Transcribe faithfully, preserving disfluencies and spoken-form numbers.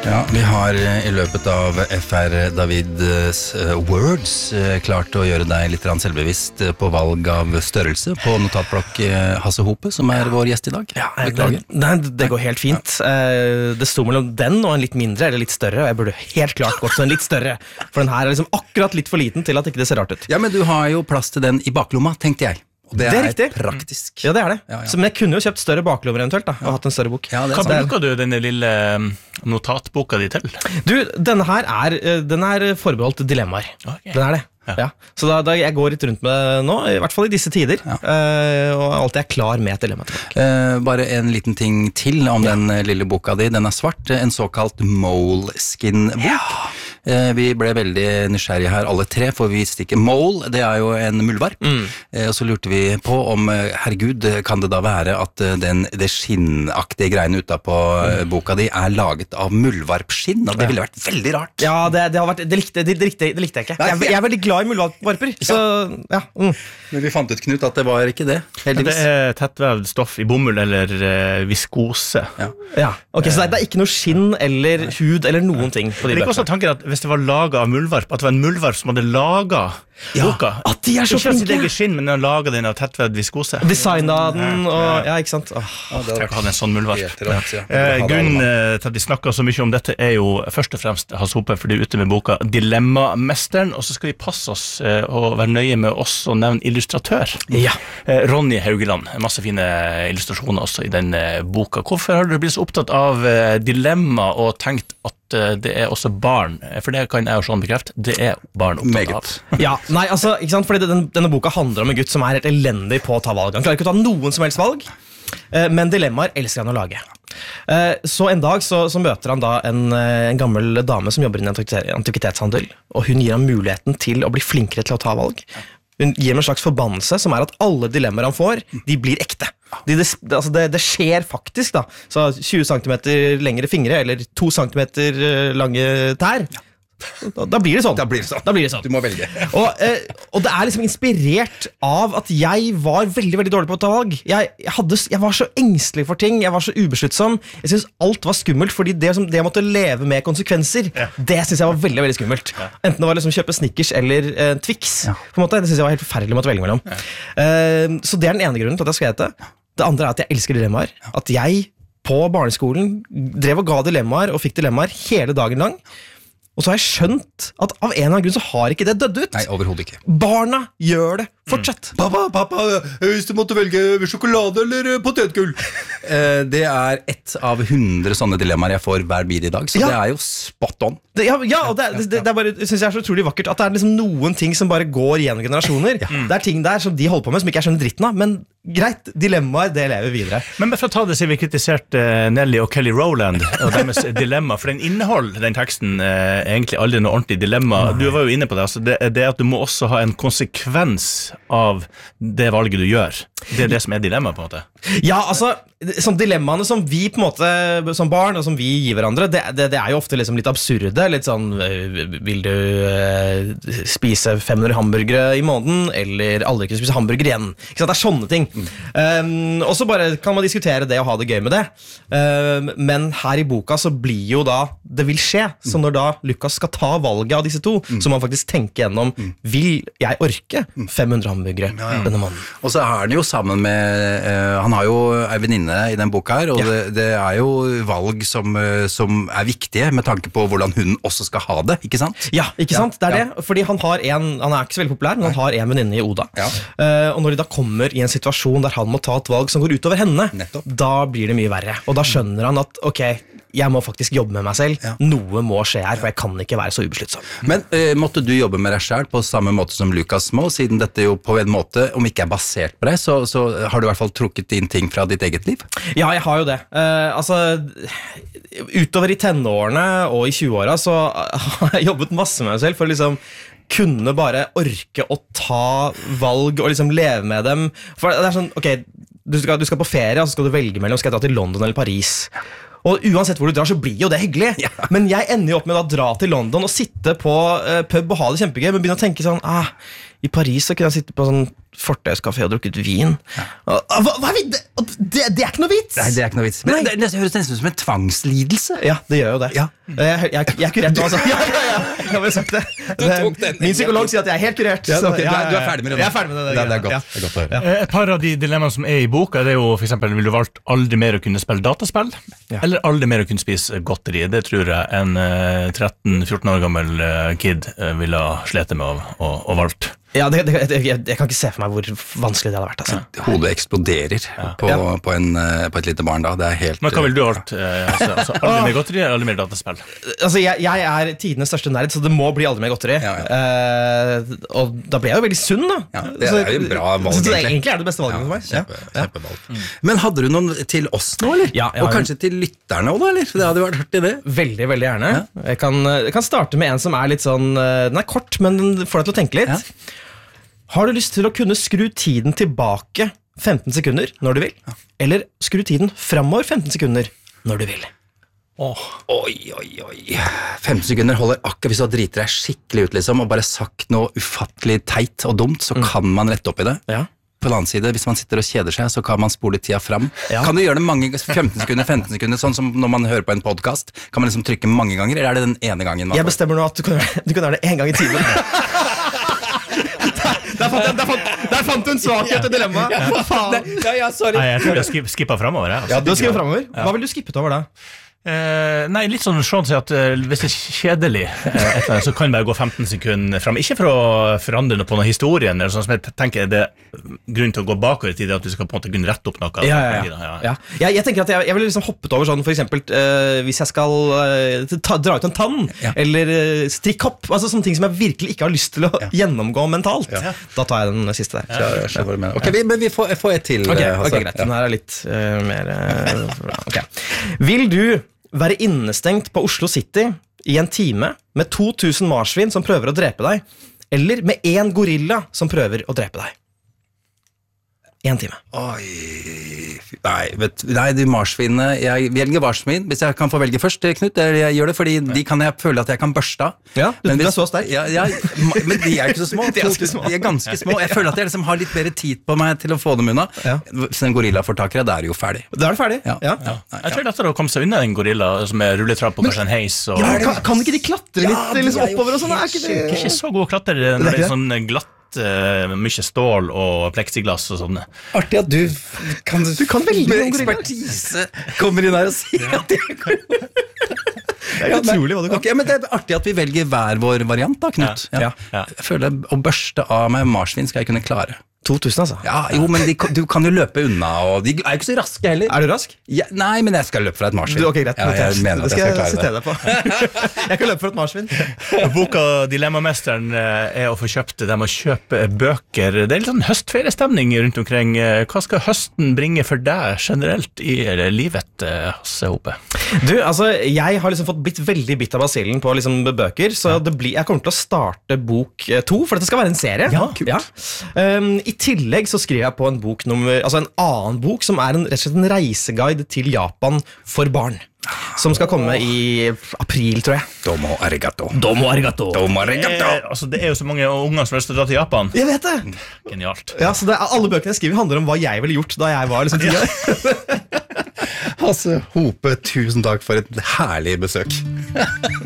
Ja, vi har i løpet av F R Davids uh, Words uh, klart å gjøre deg litt selvbevisst på valg av størrelse på notatblokk uh, Hasse Hope, som er vår gjest i dag. Ja, det, det, det går helt fint. Uh, det sto mellom den og en litt mindre eller litt større, og jeg burde helt klart gått for en litt større, for den her er liksom akkurat litt for liten til at ikke det ser rart ut. Ja, men du har jo plass til den i baklomma, tenkte jeg. Og det, det er, er riktig. Praktisk. Ja, det er det. Ja, ja. Så, men jeg kunne jo kjøpt større baklommer eventuelt da, og hatt en større bok. Ja, Hva bruker du denne lille notatboka di til? Du, denne her er, den er forbeholdt dilemmaer. Okay. Den er det. Ja. Ja. Så da, da jeg går litt rundt med nå, i hvert fall i disse tider, ja. uh, og alltid er klar med et dilemma tilbake. Uh, bare en liten ting til om ja. den lille boka di. Den er svart, en såkalt moleskin-bok. Ja. Uh, vi ble veldig nysgjerrige her, alle tre, for vi visste ikke. Mole, det er jo en muldvarp. Mm. Uh, og så lurte vi på om, uh, herregud, kan det da være at uh, den, det skinnaktige greiene utapå uh, boka di er laget av muldvarpskinn? Og det ville vært veldig rart. Ja, det, det har vært, det likte, det, det likte, det likte jeg ikke. Jeg, jeg er veldig glad i muldvarper, så ja. Mm. Men vi fant ut, Knut, at det var ikke det. Det er tettvevd stoff i bomull eller uh, viskose. Ja. Ja. Ok, så det er ikke noe skinn eller hud eller noen ting på de bøkene. Det er også tanken at hvis det var laget av muldvarp, at det var en muldvarp som hadde laget ja. boka. At de er så flinke! Ikke sitt eget skinn, men de har laget den av tettvevd viskose. Designet den, og ja, ikke sant? Åh, ja, det har hatt en sånn muldvarp. Ja. Eh, grunnen til at de snakker så mye om dette er jo først og fremst Hasse Hope, for de er ute med boka Dilemmamesteren, og så skal vi passe oss eh, og være nøye med oss og nevne illustratør. Ja. Eh, Ronny Haugeland, masse fine illustrasjoner også i den eh, boka. Hvorfor har du blitt så opptatt av eh, dilemma og tenkt at det er også barn, for det kan jeg jo sånn bekrefte, det er barn opptatt av. Ja, nei, altså, ikke sant, fordi den, denne boka handler om en gutt som er helt elendig på å ta valg. Han klarer ikke å ta noen som helst valg, men dilemmaer elsker han å lage. Så en dag så, så møter han da en, en gammel dame som jobber i en antikvitetshandel, og hun gir ham muligheten til å bli flinkere til å ta valg. Hun gir ham en slags forbannelse som er at alle dilemmaer han får, de blir ekte. De, det, altså det, det skjer faktisk da. Så tjue centimeter lengre fingre, eller to centimeter lange tær, da, da blir det sånn. Da blir det sånn. Da blir det sånn. Du må velge. og, eh, og det er liksom inspirert av at jeg var veldig, veldig dårlig på å ta valg. Jeg, jeg, hadde, jeg var så engstelig for ting, jeg var så ubesluttsom. Jeg synes alt var skummelt, fordi det, som, det jeg måtte leve med konsekvenser, ja. det synes jeg var veldig, veldig skummelt. Ja. Enten det var liksom kjøpe Snickers eller eh, Twix, ja. på en måte, det synes jeg var helt forferdelig å måtte velge mellom. Ja. Eh, så det er den ene grunnen til at jeg skrev det. Det andre er at jeg elsker dilemmaer. At jeg på barneskolen drev og ga dilemmaer, og fikk dilemmaer hele dagen lang. Og så har jeg skjønt at av en eller annen grunn så har ikke det dødd ut. Nei, overhodet ikke. Barna gjør det fortsatt. Mm. Pappa, pappa, hvis du måtte velge sjokolade eller potetgull. eh, det er ett av hundre sånne dilemmaer jeg får hver bil i dag, så ja. det er jo spot on. Det, ja, ja, og det, det, det, det er bare, synes jeg er så utrolig vakkert at det er liksom noen ting som bare går gjennom generasjoner. Ja. Det er ting der som de holder på med som ikke jeg skjønner dritten av, men greit, dilemmaer, det lever videre. Men for å ta det, så vi kritiserte Nelly og Kelly Rowland og deres dilemma, for den inneholder den teksten eh, egentlig aldri noe ordentlig dilemma. Du var jo inne på det, altså det, det at du må også ha en konsekvens av det valget du gjør. Det er det som er dilemma på en måte. Ja, altså, sånn dilemmaene som vi på en måte, som barn, og som vi gir hverandre, det, det, det er jo ofte liksom litt absurde, litt sånn, vil du uh, spise fem hundre hamburgere i måneden, eller aldri ikke spise hamburger igjen? Ikke sant, det er sånne ting. Mm. Um, og så bare kan man diskutere det og ha det gøy med det. Um, men her i boka så blir jo da, det vil skje, mm. så når da Lukas skal ta valget av disse to, mm. så må man faktisk tenke gjennom, mm. vil jeg orke fem hundre hamburgere ja, ja. denne måneden? Og så er han jo sammen med, uh, han har jo en venninne i den boka her, og ja. det, det er jo valg som, uh, som er viktige med tanke på hvordan hun også skal ha det, ikke sant? Ja, ikke sant? Det er ja. det, fordi han har en, han er ikke så veldig populær, men han har en venninne i Oda. Ja. Uh, og når de da kommer i en situasjon der han må ta et valg som går utover henne, nettopp. Da blir det mye verre. Og da skjønner han at, ok, jeg må faktisk jobbe med meg selv. Ja. Noe må skje her, for jeg kan ikke være så ubesluttsom. Men uh, måtte du jobbe med deg selv på samme måte som Lukas må, siden dette jo på en måte, om ikke er basert på deg, så, så har du i hvert fall trukket inn ting fra ditt eget liv? Ja, jeg har jo det. Uh, altså, utover i tenårene og i tjueåra så har jeg jobbet masse med meg selv for å liksom kunne bare orke å ta valg og liksom leve med dem. For det er sånn, ok, du skal, du skal på ferie, og så skal du velge mellom, skal jeg dra til London eller Paris? Og uansett hvor du drar, så blir jo det hyggelig. Ja. Men jeg ender jo opp med å dra til London og sitte på uh, pub og ha det kjempegøy, men begynne å tenke sånn, ah, I Paris så kunne jeg sitte på sånn fortauskafé og drukket vin. Og, hva, hva er det? Det, det er ikke noe vits! Nei, det er ikke noe vits. Men det, det høres nesten ut som en tvangslidelse. Ja, det gjør jo det. Ja. Jeg, jeg, jeg er kurert nå, altså. Ja, ja, ja. Jeg har vel sagt det. tok den. Min psykolog sier at jeg er helt kurert. Ja, så- ok, du er- du er ferdig med det nå. Jeg er ferdig med det. Det, det er godt. Ja. Det er godt å høre. Eh, Et par av de dilemmaene som er i boka, det er jo for eksempel, vil du valgt aldri mer å kunne spille dataspill, Ja. eller aldri mer å kunne spise godteri? Det tror jeg en eh, tretten fjorten år gammel eh, kid eh, ville ha slet med å, å, å valgt. Ja, det, det, jeg, jeg, jeg kan ikke se for meg hvor vanskelig det hadde vært. Altså. Hodet eksploderer på, Ja. på, en, eh, på et lite barn da. Det er helt... Men hva ville du valgt? Eh, altså, altså, aldri mer godteri eller aldri mer dataspill? Altså, jeg, jeg er tidenes største nerd, så det må bli aldri mer godteri. Ja, Eh, og da blir jeg jo veldig sunn, da. Ja, det er jo et bra valg, Så det egentlig. egentlig er det beste valget for meg. Ja. Kjempe, kjempevalg. Men hadde du noen til oss nå, eller? Ja, jeg har Og kanskje til lytterne også, da, eller? For det hadde vært hørt i det. Veldig, veldig gjerne. Jeg, kan, jeg kan starte med en som er litt sånn eh, Den er kort, men den får deg til å tenke litt. Ja. Har du lyst til å kunne skru tiden tilbake femten sekunder når du vil? Eller skru tiden framover femten sekunder når du vil? Åh, Oi, oi, oi. femten sekunder holder akkurat hvis du har driter deg skikkelig ut, liksom, og bare sagt noe ufattelig teit og dumt, så kan man rette opp i det. Ja. På den annen side, hvis man sitter og kjeder seg, så kan man spole tida fram. Ja. Kan du gjøre det mange femten sekunder, femten sekunder, sånn som når man hører på en podcast? Kan man liksom trykke mange ganger, eller er det den ene gangen? Man Jeg får? bestemmer nå at du kan gjøre, du kan gjøre det én gang i timen. Der fant, jeg- der, fant, der fant du en svakhet i dilemmaet. Hva faen? Ja, ja, sorry. Nei, jeg tror jeg skip, skippa framover. Jeg, altså. Ja, du har skrevet fremover. Hva vil du skippet over da? Eh, nei, litt sånn Sean sier at eh, hvis det er kjedelig, eh, et eller annet, så kan det bare gå femten sekunder fram. Ikke for å forandre noe på noe historien, eller sånn som jeg tenker det er grunn til å gå bakover i tid, at du skal på en måte kunne rette opp noe. Ja, ja, ja. ja. Jeg, jeg tenker at jeg, jeg ville liksom hoppet over sånn, for eksempel eh, hvis jeg skal eh, ta, dra ut en tann, Ja. eller uh, strikkhopp, altså sånne ting som jeg virkelig ikke har lyst til å gjennomgå mentalt. Da tar jeg den siste der. Ja, jeg skjønner hva du mener. Ok, vi, men vi får, jeg får et til. Ok, eh, ok, Hasse. greit. Den her er litt eh, mer eh, ok. Vil du være innestengt på Oslo City i en time med to tusen marsvin som prøver å drepe deg, eller med en gorilla som prøver å drepe deg? En time. Oi, fy- nei, vet, nei, de marsvinene, jeg velger marsvin, hvis jeg kan få velge først, Knut, eller jeg gjør det, fordi de kan jeg føle at jeg kan børste av. Ja, du, Men du er hvis- så sterk. Ja, ja, ma- men de er ikke så små. De er ganske små. De er ganske små. Jeg føler at jeg liksom har litt mer tid på meg til å få dem unna. Ja. Hvis en gorilla får tak i deg, da er det jo ferdig. Da er du ferdig. Ja. Ja. Ja. Jeg tror det er lettere å komme seg unna en gorilla som er rulletrapp og kanskje en heis. Og, Ja, kan, kan ikke de klatre litt Ja, de liksom, er jo oppover og sånn? Er helt ikke det? ikke så gode klatrere når Det er det er ikke sånn glatt, eh, mye stål og pleksiglass og sånne. Artig at du kan, Du kan veldig med om gorilla. ekspertise kommer inn her og sier at de er gorilla. Det er utrolig hva du kan. Ok, men det er artig at vi velger hver vår variant da, Knut. Ja, Ja. ja. Jeg føler å børste av meg marsvin skal jeg kunne klare. to tusen, altså. Ja, jo, men de, du kan jo løpe unna, og de er jo ikke så raske heller. Er du rask? Ja, nei, men jeg skal løpe fra et marsvin. Du, ok, greit. Ja, jeg mener at det jeg skal skal jeg klare det. sitere deg på. Jeg kan løpe for et marsvin. Boka Dilemmamesteren eh, er å få kjøpt det med å kjøpe bøker. Det er litt sånn høstferiestemning rundt omkring. Eh, Hva skal høsten bringe for deg generelt i eh, livet, eh, Hasse Hope? Du, altså, jeg har liksom fått blitt veldig bitt av basillen på liksom bøker, så det blir, jeg kommer til å starte bok eh, to, for dette skal være en serie. Ja, kult. Um, I tillegg så skriver jeg på en bok nummer, altså en annen bok som er en, rett og slett en reiseguide til Japan for barn, som skal komme i april, tror jeg. Domo arigato. Domo arigato. Domo arigato. Eh, altså, det er jo så mange unger som har lyst til å dra til Japan. Jeg vet det! Genialt. Ja, så det er, alle bøkene jeg skriver handler om hva jeg ville gjort da jeg var liksom ti år. Hasse Hope, tusen takk for et herlig besøk.